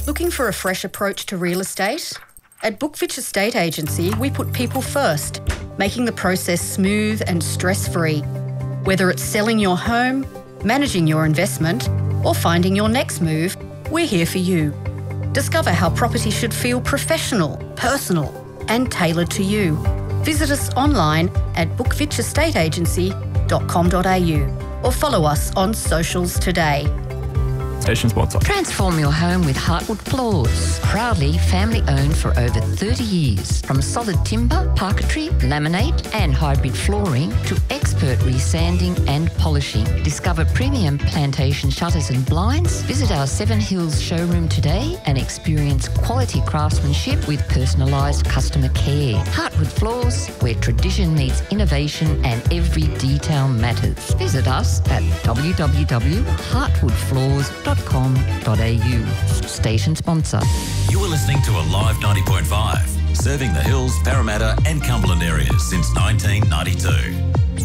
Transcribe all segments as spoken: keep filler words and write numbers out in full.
Looking for a fresh approach to real estate? At Bookfitch Estate Agency, we put people first, making the process smooth and stress-free. Whether it's selling your home, managing your investment, or finding your next move, we're here for you. Discover how property should feel professional, personal, and tailored to you. Visit us online at bookfitch estate agency dot com dot a u or follow us on socials today. Station sponsor. Transform your home with Heartwood Floors. Proudly family owned for over thirty years. From solid timber, parquetry, laminate and hybrid flooring to expert resanding and polishing. Discover premium plantation shutters and blinds. Visit our Seven Hills showroom today and experience quality craftsmanship with personalised customer care. Heartwood Floors, where tradition meets innovation and every detail matters. Visit us at w w w dot heartwood floors dot com dot a u. Station sponsor. You are listening to Alive ninety point five, serving the Hills, Parramatta and Cumberland areas since nineteen ninety-two.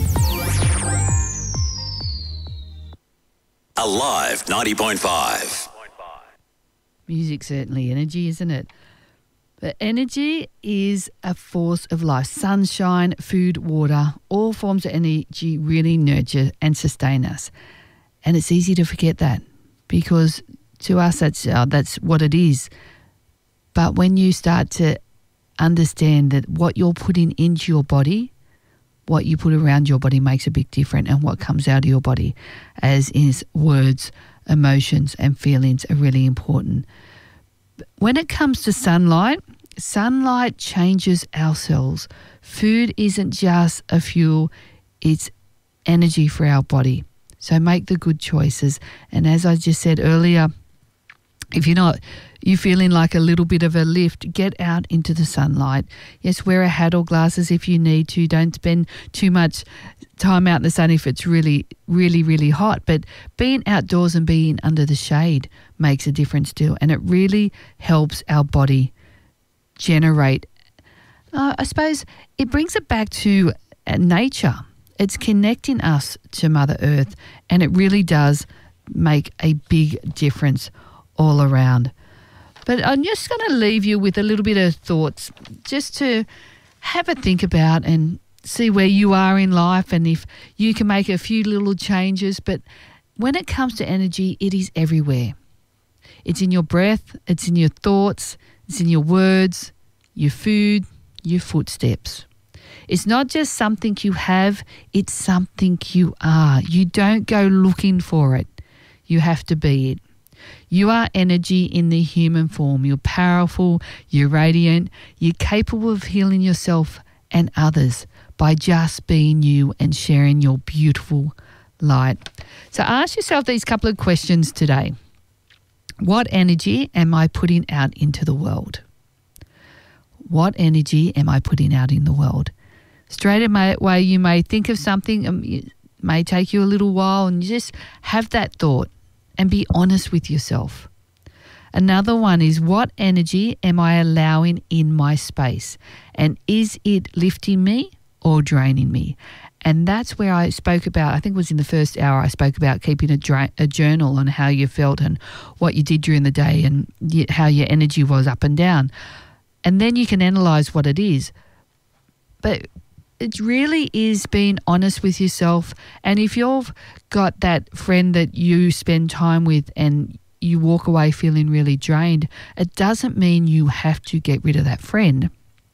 Alive ninety point five. Music's certainly energy, isn't it? But energy is a force of life. Sunshine, food, water, all forms of energy really nurture and sustain us. And it's easy to forget that, because to us that's uh, that's what it is. But when you start to understand that what you're putting into your body, what you put around your body makes a big difference, and what comes out of your body, as is words, emotions and feelings, are really important. When it comes to sunlight, sunlight changes our cells. Food isn't just a fuel, it's energy for our body. So make the good choices. And as I just said earlier, if you're not, you're feeling like a little bit of a lift, get out into the sunlight. Yes, wear a hat or glasses if you need to. Don't spend too much time out in the sun if it's really, really, really hot. But being outdoors and being under the shade makes a difference too. And it really helps our body generate, uh, I suppose, it brings it back to uh, nature. It's connecting us to Mother Earth, and it really does make a big difference all around. But I'm just going to leave you with a little bit of thoughts just to have a think about and see where you are in life and if you can make a few little changes. But when it comes to energy, it is everywhere. It's in your breath, it's in your thoughts, it's in your words, your food, your footsteps. It's not just something you have, it's something you are. You don't go looking for it. You have to be it. You are energy in the human form. You're powerful, you're radiant, you're capable of healing yourself and others by just being you and sharing your beautiful light. So ask yourself these couple of questions today. What energy am I putting out into the world? What energy am I putting out in the world? Straight away, you may think of something, um, it may take you a little while, and you just have that thought and be honest with yourself. Another one is, what energy am I allowing in my space? And is it lifting me or draining me? And that's where I spoke about, I think it was in the first hour, I spoke about keeping a, dra- a journal on how you felt and what you did during the day and y- how your energy was up and down. And then you can analyse what it is. But it really is being honest with yourself. And if you've got that friend that you spend time with and you walk away feeling really drained, it doesn't mean you have to get rid of that friend.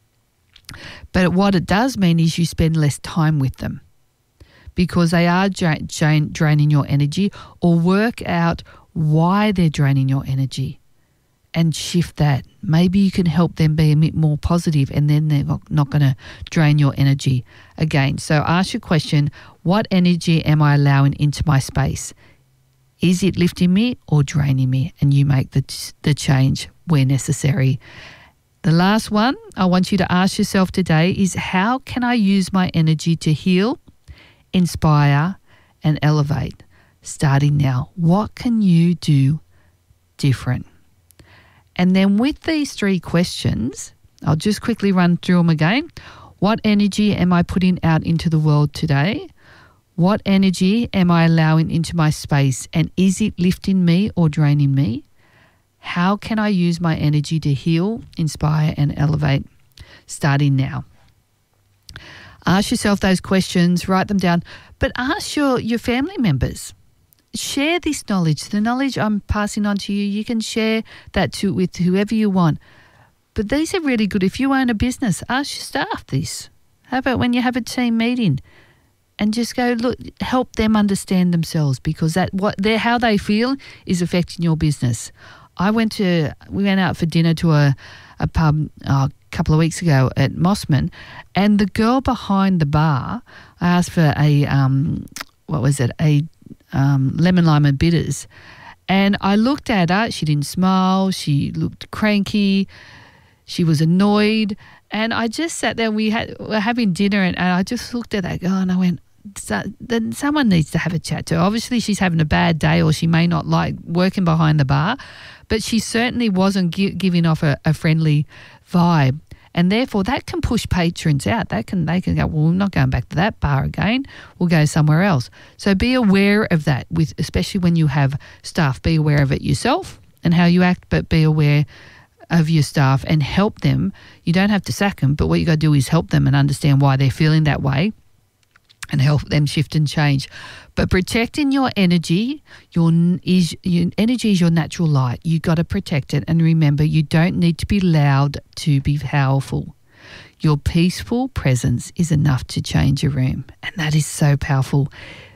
But what it does mean is you spend less time with them because they are dra- dra- draining your energy, or work out why they're draining your energy and shift that. Maybe you can help them be a bit more positive, and then they're not going to drain your energy again. So ask your question, what energy am I allowing into my space? Is it lifting me or draining me? And you make the the change where necessary. The last one I want you to ask yourself today is, how can I use my energy to heal, inspire and elevate? Starting now, what can you do different? And then with these three questions, I'll just quickly run through them again. What energy am I putting out into the world today? What energy am I allowing into my space? And is it lifting me or draining me? How can I use my energy to heal, inspire and elevate? Starting now. Ask yourself those questions, write them down, but ask your, your family members. Share this knowledge. The knowledge I'm passing on to you, you can share that to with whoever you want. But these are really good. If you own a business, ask your staff this. How about when you have a team meeting and just go, look, help them understand themselves, because that what they how they feel is affecting your business. I went to we went out for dinner to a a pub oh, a couple of weeks ago at Mossman, and the girl behind the bar, I asked for a um what was it a um, lemon lime and bitters, and I looked at her. She didn't smile. She looked cranky. She was annoyed. And I just sat there, we had, were having dinner, and, and I just looked at that girl and I went, so, then someone needs to have a chat to her. Obviously, she's having a bad day, or she may not like working behind the bar, but she certainly wasn't gi- giving off a, a friendly vibe. And therefore, that can push patrons out. That can They can go, well, we're not going back to that bar again. We'll go somewhere else. So be aware of that, with especially when you have staff. Be aware of it yourself and how you act, but be aware of your staff and help them. You don't have to sack them, but what you got to do is help them and understand why they're feeling that way and help them shift and change. But protecting your energy, your is your energy is your natural light. You got to protect it, and remember, you don't need to be loud to be powerful. Your peaceful presence is enough to change a room, and that is so powerful.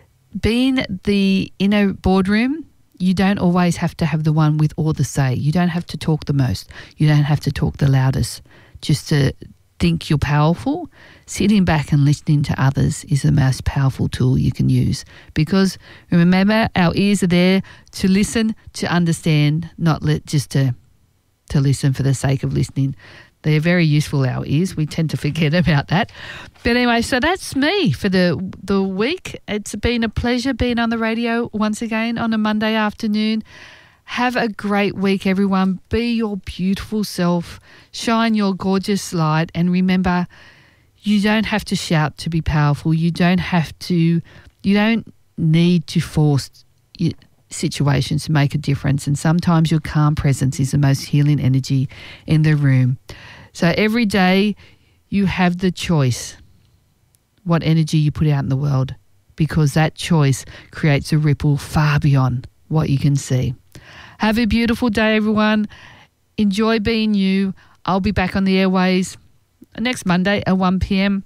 Being the inner boardroom, you don't always have to have the one with all the say. You don't have to talk the most. You don't have to talk the loudest. Just to think you're powerful, sitting back and listening to others is the most powerful tool you can use. Because remember, our ears are there to listen, to understand, not let, just to, to listen for the sake of listening. They're very useful, our ears. We tend to forget about that. But anyway, so that's me for the the week. It's been a pleasure being on the radio once again on a Monday afternoon. Have a great week, everyone. Be your beautiful self. Shine your gorgeous light. And remember, you don't have to shout to be powerful. You don't have to, you don't need to force situations to make a difference. And sometimes your calm presence is the most healing energy in the room. So every day you have the choice what energy you put out in the world, because that choice creates a ripple far beyond what you can see. Have a beautiful day, everyone. Enjoy being you. I'll be back on the airways next Monday at one p.m.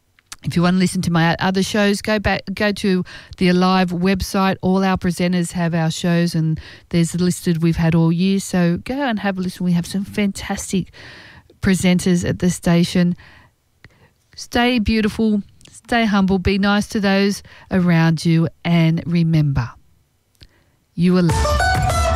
If you want to listen to my other shows, go back, go to the Alive website. All our presenters have our shows, and there's listed we've had all year. So go and have a listen. We have some fantastic presenters at the station. Stay beautiful, stay humble, be nice to those around you, and remember, you are loved.